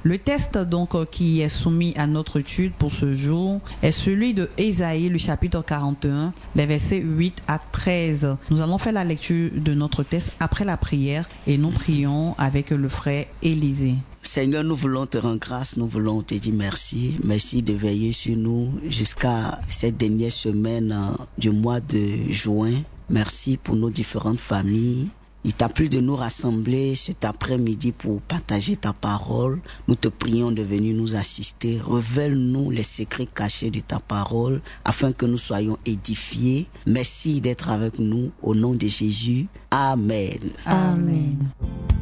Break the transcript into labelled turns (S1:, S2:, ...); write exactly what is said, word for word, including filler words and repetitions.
S1: Le texte donc qui est soumis à notre étude pour ce jour est celui de Ésaïe, le chapitre quarante et un, les versets huit à treize. Nous allons faire la lecture de notre texte après la prière et nous prions avec le frère Élisée.
S2: Seigneur, nous voulons te rendre grâce, nous voulons te dire merci. Merci de veiller sur nous jusqu'à cette dernière semaine du mois de juin. Merci pour nos différentes familles. Il t'a plu de nous rassembler cet après-midi pour partager ta parole. Nous te prions de venir nous assister. Révèle-nous les secrets cachés de ta parole afin que nous soyons édifiés. Merci d'être avec nous au nom de Jésus. Amen.
S1: Amen.